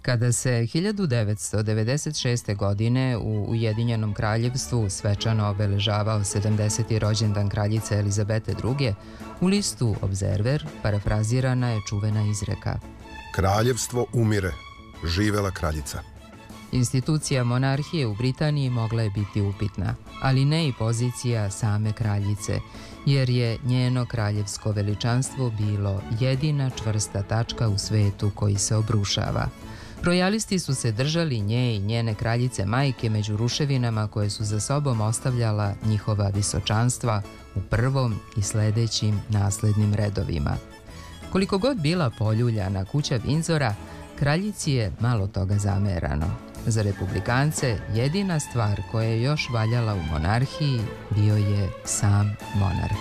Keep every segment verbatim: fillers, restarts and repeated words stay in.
Kada se hiljadu devetsto devedeset šeste. godine u Ujedinjenom kraljevstvu svečano obeležavao sedamdeseti rođendan kraljice Elizabete druge. u listu Observer parafrazirana je čuvena izreka: Kraljevstvo umire, živela kraljica. Institucija monarhije u Britaniji mogla je biti upitna, ali ne i pozicija same kraljice, jer je njeno kraljevsko veličanstvo bilo jedina čvrsta tačka u svetu koji se obrušava. Rojalisti su se držali nje i njene kraljice majke među ruševinama koje su za sobom ostavljala njihova visočanstva u prvom i sledećim naslednim redovima. Koliko god bila poljuljana kuća Vindzora, kraljici je malo toga zamerano. Za republikance jedina stvar koja je još valjala u monarhiji bio je sam monarh.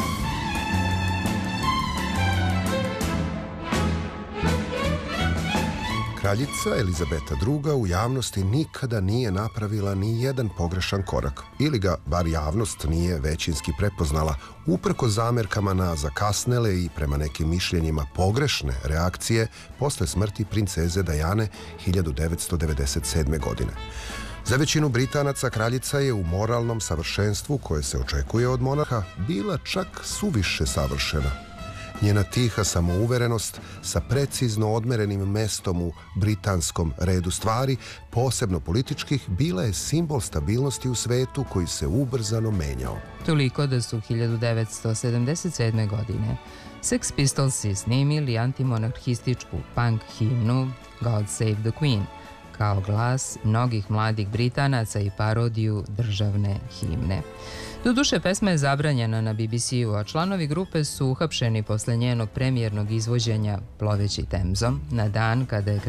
Kraljica Elizabeta druga. u javnosti nikada nije napravila ni jedan pogrešan korak, ili ga bar javnost nije većinski prepoznala, uprko zamerkama na zakasnele i prema nekim mišljenjima pogrešne reakcije posle smrti princeze Dajane hiljadu devetsto devedeset sedme. godine. Za većinu Britanaca kraljica je u moralnom savršenstvu koje se očekuje od monarha bila čak suviše savršena. Njena tiha samouverenost sa precizno odmerenim mestom u britanskom redu stvari, posebno političkih, bila je simbol stabilnosti u svetu koji se ubrzano menjao. Toliko da su hiljadu devetsto sedamdeset sedme. godine Sex Pistolsi snimili antimonarhističku punk himnu God Save the Queen kao glas mnogih mladih Britanaca i parodiju državne himne. Doduše, pesma je zabranjena na B B C-u, a članovi grupe su uhapšeni posle njenog premijernog izvođenja ploveći Temzom na dan kada je